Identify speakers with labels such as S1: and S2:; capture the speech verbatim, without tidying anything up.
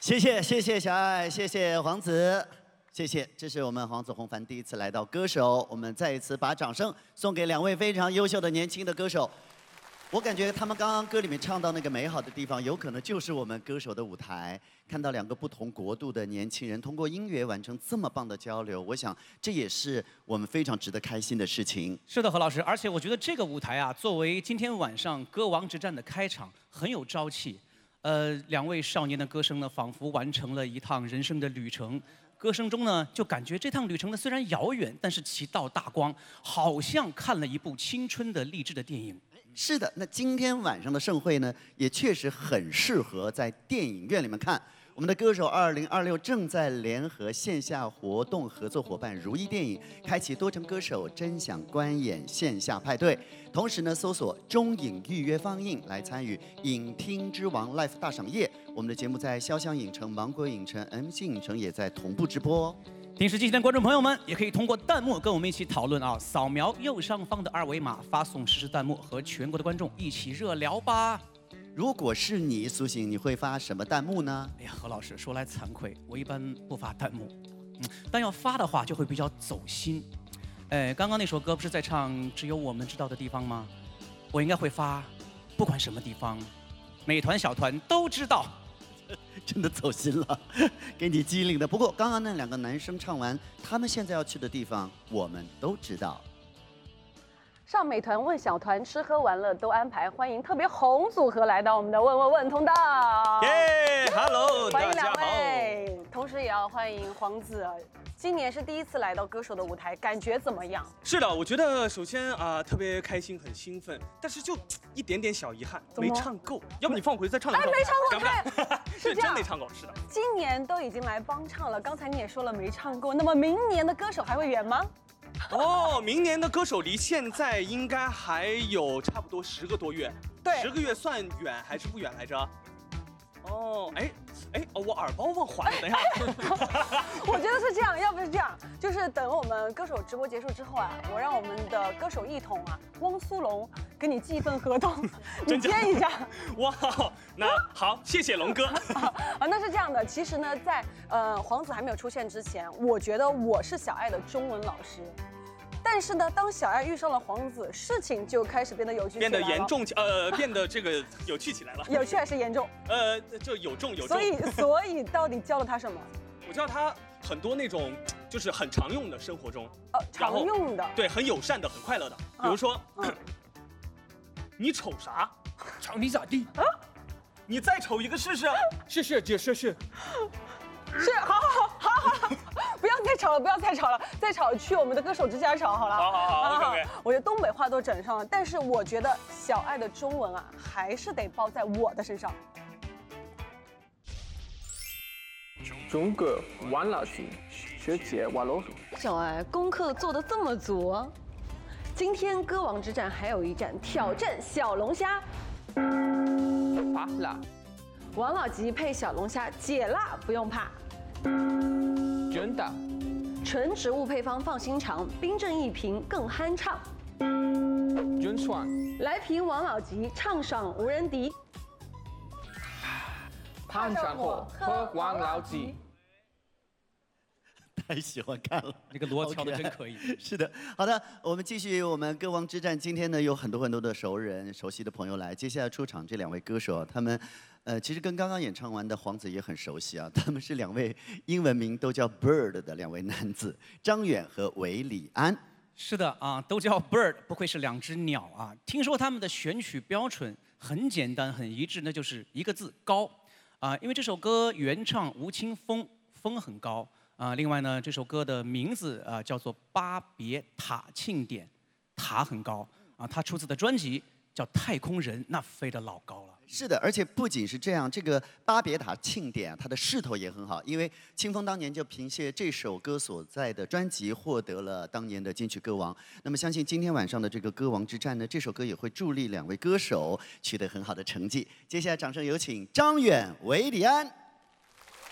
S1: 谢谢谢谢小爱，谢谢黄子，谢谢。这是我们黄子弘凡第一次来到歌手，我们再一次把掌声送给两位非常优秀的年轻的歌手。我感觉他们刚刚歌里面唱到那个美好的地方，有可能就是我们歌手的舞台。看到两个不同国度的年轻人通过音乐完成这么棒的交流，我想这也是我们非常值得开心的事情。
S2: 是的，何老师，而且我觉得这个舞台啊，作为今天晚上歌王之战的开场，很有朝气。呃，两位少年的歌声呢，仿佛完成了一趟人生的旅程。歌声中呢，就感觉这趟旅程呢虽然遥远，但是其道大光，好像看了一部青春的励志的电影。
S1: 是的，那今天晚上的盛会呢，也确实很适合在电影院里面看。我们的歌手二零二六正在联合线下活动合作伙伴如意电影，开启多城歌手真想观演线下派对。同时呢，搜索中影预约放映来参与影厅之王 Live 大赏夜。我们的节目在潇湘影城、芒果影城、M C 影城也在同步直播哦。
S2: 电视机前的观众朋友们，也可以通过弹幕跟我们一起讨论啊！扫描右上方的二维码，发送实时弹幕，和全国的观众一起热聊吧。
S1: 如果是你，苏醒，你会发什么弹幕呢？
S2: 哎呀，何老师说来惭愧，我一般不发弹幕，嗯，但要发的话就会比较走心。哎，刚刚那首歌不是在唱《只有我们知道的地方》吗？我应该会发，不管什么地方，美团小团都知道。
S1: 真的走心了，给你机灵的。不过刚刚那两个男生唱完，他们现在要去的地方，我们都知道。
S3: 上美团问小团，吃喝玩乐都安排，欢迎特别红组合来到我们的问问问通道。
S4: 耶 ，Hello，
S3: 欢迎两位，同时也要欢迎黄子。今年是第一次来到歌手的舞台，感觉怎么样？
S4: 是的，我觉得首先啊、呃、特别开心，很兴奋，但是就一点点小遗憾，没唱够。要不你放回去再唱两首？
S3: 哎，没唱够，
S4: 敢不敢？
S3: 是这样，
S4: 真没唱够，是的。
S3: 今年都已经来帮唱了，刚才你也说了没唱够，那么明年的歌手还会远吗？
S4: 哦，明年的歌手离现在应该还有差不多十个多月。
S3: 对，
S4: 十个月算远还是不远来着？哦，哎，哎，哦，我耳包忘还了，等一下。
S3: 我觉得是这样，要不是这样，就是等我们歌手直播结束之后啊，我让我们的歌手一统啊，汪苏泷给你寄一份合同，你签一下。
S4: 哇，那好，谢谢龙哥。
S3: 啊，那是这样的，其实呢，在呃黄子还没有出现之前，我觉得我是小爱的中文老师。但是呢，当小爱遇上了黄子，事情就开始变得有趣起来了，
S4: 变得严重起，呃，变得这个有趣起来了。
S3: 有趣还是严重？
S4: 呃，就有重有重。
S3: 所以，所以到底教了他什么？
S4: 我教他很多那种，就是很常用的生活中，
S3: 呃，常用的，
S4: 对，很友善的，很快乐的。比如说，嗯、你瞅啥？
S5: 瞅你咋地？啊？
S4: 你再瞅一个试试？
S5: 是是姐是是。
S3: 是，好好好好好，不要再吵了，不要再吵了，再吵去我们的歌手之家吵好了。
S4: 好好好，好好 OK。
S3: 我觉得东北话都整上了，但是我觉得小爱的中文啊，还是得包在我的身上。
S5: 中国玩老鸡，学姐玩老鼠。
S3: 小爱功课做得这么足啊！今天歌王之战还有一战，挑战小龙虾。
S5: 拔辣。
S3: 王老吉配小龙虾，解辣不用怕。
S5: 真的。
S3: 纯植物配方放心尝，冰镇一瓶更酣畅。
S5: 真爽。
S3: 来瓶王老吉，畅爽无人敌。
S5: 攀上火，喝王老吉。
S1: 太喜欢看了，
S2: 这个锣敲的真可以。
S1: 是的，好的，我们继续我们歌王之战。今天呢，有很多很多的熟人、熟悉的朋友来。接下来出场这两位歌手，他们，呃，其实跟刚刚演唱完的黄子也很熟悉啊。他们是两位英文名都叫 Bird 的两位男子，张远和韦礼安。
S2: 是的啊，都叫 Bird， 不愧是两只鸟啊。听说他们的选曲标准很简单、很一致，那就是一个字高啊。因为这首歌原唱吴青峰，峰很高。啊，另外呢，这首歌的名字啊叫做《巴别塔庆典》，塔很高啊。它出自的专辑叫《太空人》，那飞得老高了。
S1: 是的，而且不仅是这样，这个巴别塔庆典啊，它的势头也很好，因为青峰当年就凭借这首歌所在的专辑获得了当年的金曲歌王。那么相信今天晚上的这个歌王之战呢，这首歌也会助力两位歌手取得很好的成绩。接下来掌声有请张远、韦礼安。